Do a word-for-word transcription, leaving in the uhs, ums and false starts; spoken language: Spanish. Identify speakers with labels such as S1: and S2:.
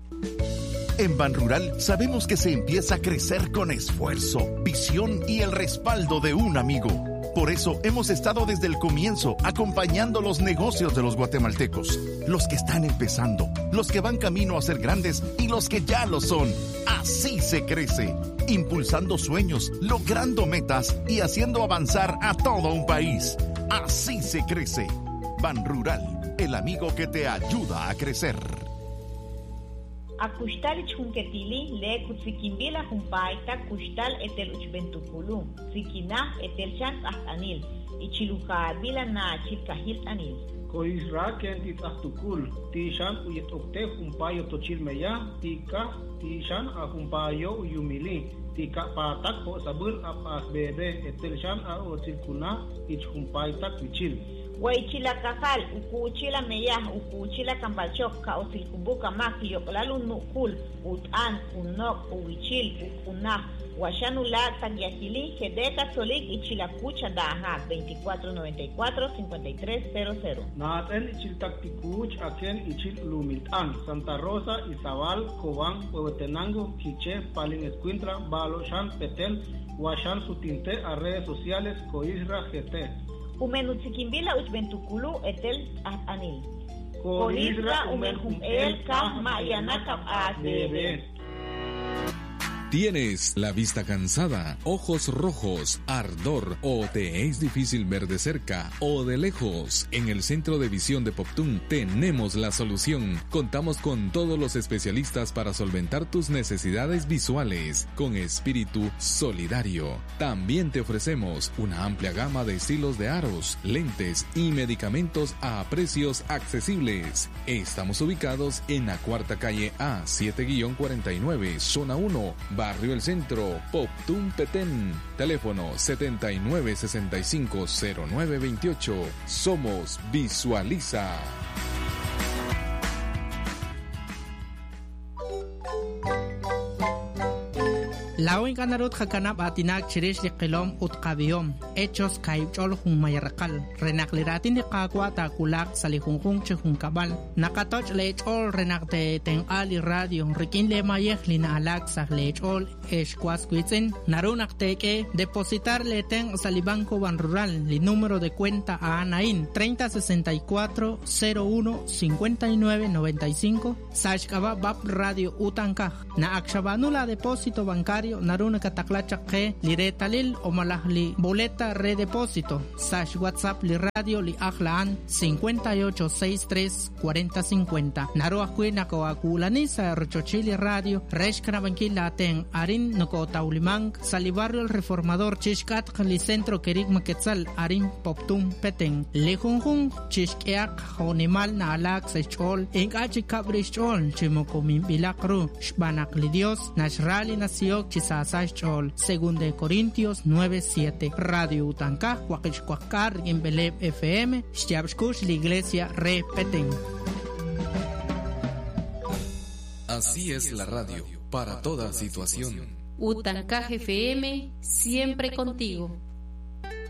S1: En Ban Rural sabemos que se empieza a crecer con esfuerzo, visión y el respaldo de un amigo. Por eso hemos estado desde el comienzo acompañando los negocios de los guatemaltecos, los que están empezando, los que van camino a ser grandes y los que ya lo son. Así se crece, impulsando sueños, logrando metas y haciendo avanzar a todo un país. Así se crece. Ban Rural, el amigo que te ayuda a crecer.
S2: Akustal chhunketili le kutsikimbila humpaita kustal etel uchbentukulu sikina etel chans ahtanil ichiluka bila na chilkahil anil
S3: koisra kentit ahtukul tishan uyet okte humpayo tochilmeya tika tishan a humpayo uyumili tika patak po sabur apas bebe etel chan a otilkuna ich humpaita wichil
S2: Waichila kakal, ukuchila meyah, ukuchila kambalchok, kaosilkumbuka maki, yoklalun nukul, utan, unok, uwichil, ukunah, washanula, tagyakili, kedeka solik, ichila kucha daha, veinticuatro noventa y cuatro, cincuenta y tres cero cero.
S3: Naten ichil taktikuch, aken ichil lumiltan, Santa Rosa, Izabal, Cobán, Huehuetenango, Quiché, Palin Escuintra, Balo, Shan, Petén, Washan, Sutinte, a redes sociales, Coisra, G T.
S2: Umenutzikimbila uchbentukulu etel anil. Koisra umenhum el kah mayanaka asbebe.
S4: ¿Tienes la vista cansada, ojos rojos, ardor o te es difícil ver de cerca o de lejos? En el Centro de Visión de Poptún tenemos la solución. Contamos con todos los especialistas para solventar tus necesidades visuales con espíritu solidario. También te ofrecemos una amplia gama de estilos de aros, lentes y medicamentos a precios accesibles. Estamos ubicados en la cuarta calle A, siete cuarenta y nueve, zona uno, Barrio El Centro, Poptún, Petén. Teléfono setenta y nueve sesenta y cinco cero nueve veintiocho. Somos Visualiza.
S5: Lawin kanarut hakanap atinak chirish li qilom utqabiyom hechos kaychol hun mayarqal renakliratin de qaqwa ta kulak salihunjun chehun kabal nakatoch lechol renakte ten ali radio rikin le mayeh lina alak sah lechol eshkwas kuitzen narunak teke depositar le ten salibanco Ban Rural li número de cuenta a Anain treinta sesenta y cuatro cero uno cincuenta y nueve noventa y cinco sashkaba bab radio utankaj na akshabanula depósito bancario naruna kataklachak ke liretalil o malahli boleta redepósito sash WhatsApp li radio li aklaan cincuenta y ocho sesenta y tres cuarenta cincuenta naruah kuina ko akulani sa rochochili radio reshkana bankila ten arin noko taulimang sa barrio El Reformador chishkat li centro kerik maketzal arin Poptún Petén lejunjun chishkiak honimal na alak sa chol engachi kabrish chol chimokomim bilakru shbanak li Dios nashrali nasiok chisasay chol según de Corintios nueve siete Radio Utankaj Huaquichcuacar en Beleb F M Xtiabshkush la iglesia Re Petén.
S4: Así es la radio para toda situación.
S6: Utankaj F M siempre contigo.